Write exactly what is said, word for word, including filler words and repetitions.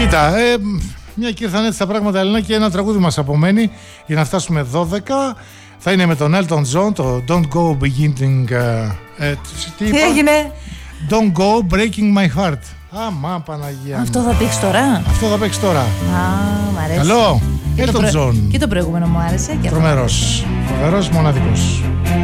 Κοίτα, ε, μια και ήρθαν έτσι τα πράγματα, Ελένα, και ένα τραγούδι μας απομένει για να φτάσουμε δώδεκα. Θα είναι με τον Elton John, το Don't Go Beginning. Ε, ε, τι τι έγινε? Don't Go Breaking My Heart. Αμά, Παναγία. Αυτό θα παίξει τώρα. Αυτό θα παίξει τώρα. Α, μ' αρέσει. Καλό. Και Elton το, προ... John. και το προηγούμενο μου άρεσε. Τρομερός. Φοβερός, μοναδικός.